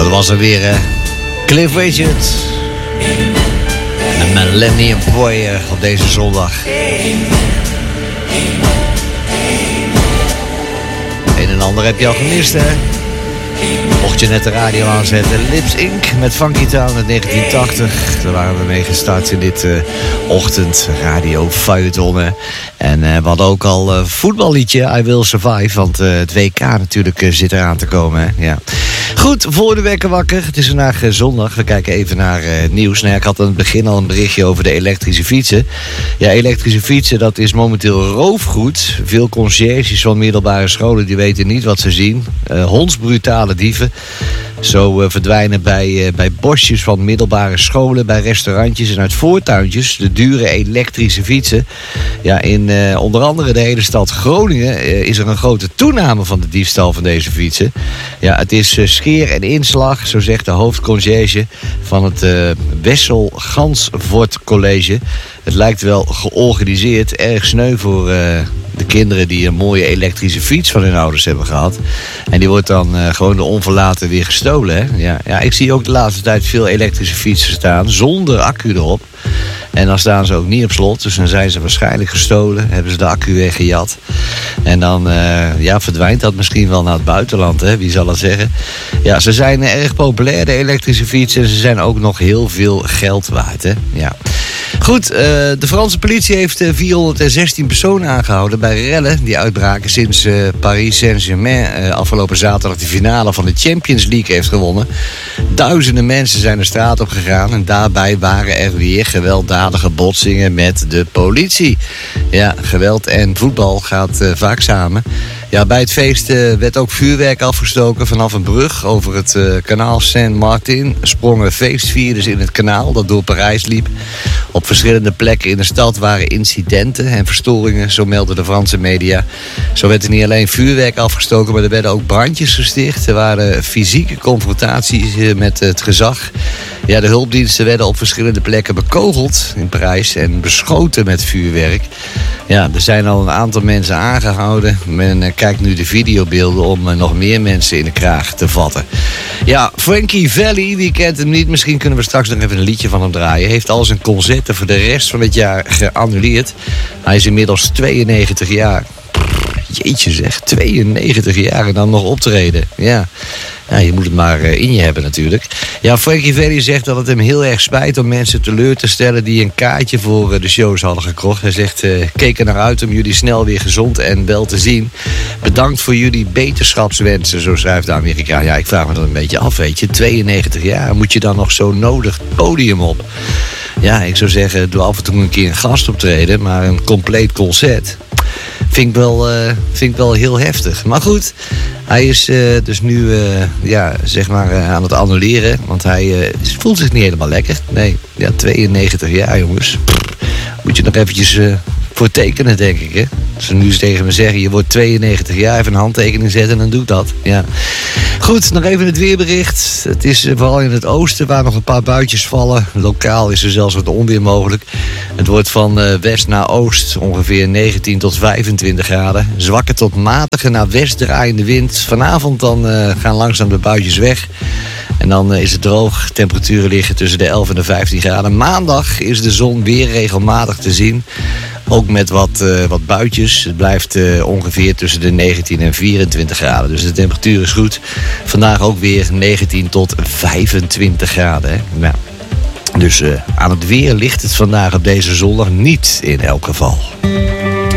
Dat was er weer, hè. Cliff Richard. De Millennium Warrior op deze zondag. Een en ander heb je al gemist, hè. Mocht je net de radio aanzetten, Lips Inc. met Funky Town uit 1980. Daar waren we mee gestart in dit ochtend radio feuilleton. En we hadden ook al voetballiedje I Will Survive. Want het WK natuurlijk zit eraan te komen. Hè? Ja. Goed, voor de wekker wakker. Het is vandaag zondag. We kijken even naar het nieuws. Nou ja, ik had aan het begin al een berichtje over de elektrische fietsen. Ja, elektrische fietsen, dat is momenteel roofgoed. Veel conciërges van middelbare scholen die weten niet wat ze zien. Hondsbrutale dieven. Zo verdwijnen bij bosjes van middelbare scholen, bij restaurantjes en uit voortuintjes de dure elektrische fietsen. Ja, in onder andere de hele stad Groningen is er een grote toename van de diefstal van deze fietsen. Ja, het is scheer en inslag, zo zegt de hoofdconciërge van het Wessel Gansvoort College. Het lijkt wel georganiseerd, erg sneu voor de kinderen die een mooie elektrische fiets van hun ouders hebben gehad. En die wordt dan gewoon de onverlaten weer gestolen. Hè? Ja, ik zie ook de laatste tijd veel elektrische fietsen staan zonder accu erop. En dan staan ze ook niet op slot. Dus dan zijn ze waarschijnlijk gestolen. Hebben ze de accu weggejat. En dan verdwijnt dat misschien wel naar het buitenland. Hè? Wie zal het zeggen? Ja, ze zijn erg populair, de elektrische fietsen. En ze zijn ook nog heel veel geld waard. Hè? Ja. Goed, de Franse politie heeft 416 personen aangehouden bij rellen die uitbraken sinds Paris Saint-Germain afgelopen zaterdag de finale van de Champions League heeft gewonnen. Duizenden mensen zijn de straat op gegaan en daarbij waren er weer gewelddadige botsingen met de politie. Ja, geweld en voetbal gaat vaak samen. Ja, bij het feest werd ook vuurwerk afgestoken vanaf een brug over het kanaal Saint-Martin. Sprongen feestvierders in het kanaal dat door Parijs liep. Op verschillende plekken in de stad waren incidenten en verstoringen, zo melden de Franse media. Zo werd er niet alleen vuurwerk afgestoken, maar er werden ook brandjes gesticht. Er waren fysieke confrontaties met het gezag. Ja, de hulpdiensten werden op verschillende plekken bekogeld in Parijs en beschoten met vuurwerk. Ja, er zijn al een aantal mensen aangehouden. Men kijkt nu de videobeelden om nog meer mensen in de kraag te vatten. Ja, Frankie Valli, wie kent hem niet? Misschien kunnen we straks nog even een liedje van hem draaien. Heeft al zijn concerten voor de rest van het jaar geannuleerd. Hij is inmiddels 92 jaar. Jeetje zeg, 92 jaar en dan nog optreden. Ja. Ja, je moet het maar in je hebben natuurlijk. Ja, Frankie Valli zegt dat het hem heel erg spijt om mensen teleur te stellen die een kaartje voor de shows hadden gekocht. Hij zegt, keek er naar uit om jullie snel weer gezond en wel te zien. Bedankt voor jullie beterschapswensen, zo schrijft de Amerikaan. Ja, ik vraag me dat een beetje af, weet je. 92 jaar, moet je dan nog zo nodig het podium op? Ja, ik zou zeggen, doe af en toe een keer een gastoptreden, maar een compleet concert vind ik wel heel heftig. Maar goed, hij is dus nu aan het annuleren. Want hij voelt zich niet helemaal lekker. Nee, ja, 92 jaar jongens. Moet je nog eventjes voor tekenen, denk ik. Hè? Als ze nu eens tegen me zeggen, je wordt 92 jaar, even een handtekening zetten, dan doe ik dat. Ja. Goed, nog even het weerbericht. Het is vooral in het oosten waar nog een paar buitjes vallen. Lokaal is er zelfs wat onweer mogelijk. Het wordt van west naar oost ongeveer 19 tot 25 graden. Zwakke tot matige naar west draaiende wind. Vanavond dan gaan langzaam de buitjes weg. En dan is het droog. Temperaturen liggen tussen de 11 en de 15 graden. Maandag is de zon weer regelmatig te zien. Ook met wat buitjes. Het blijft ongeveer tussen de 19 en 24 graden. Dus de temperatuur is goed. Vandaag ook weer 19 tot 25 graden. Hè? Nou, dus aan het weer ligt het vandaag op deze zondag niet in elk geval.